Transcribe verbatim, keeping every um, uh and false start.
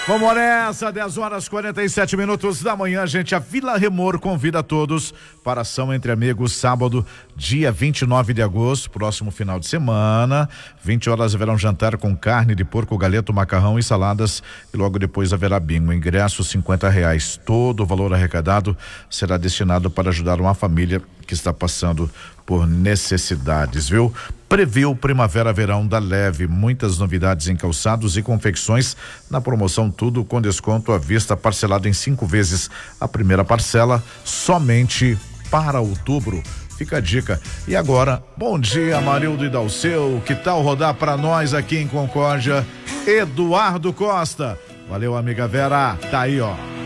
Vamos nessa, dez horas e quarenta e sete minutos da manhã, gente. A Vila Remor convida todos para ação Entre Amigos, sábado, dia vinte e nove de agosto, próximo final de semana. vinte horas haverá um jantar com carne de porco, galeto, macarrão e saladas, e logo depois haverá bingo. Ingresso cinquenta reais. Todo o valor arrecadado será destinado para ajudar uma família que está passando por necessidades, viu? Preview Primavera-Verão da Leve, muitas novidades em calçados e confecções na promoção, tudo com desconto à vista, parcelado em cinco vezes. A primeira parcela somente para outubro. Fica a dica. E agora, bom dia, Amarildo e Dalceu. Que tal rodar para nós aqui em Concórdia? Eduardo Costa. Valeu, amiga Vera. Tá aí, ó.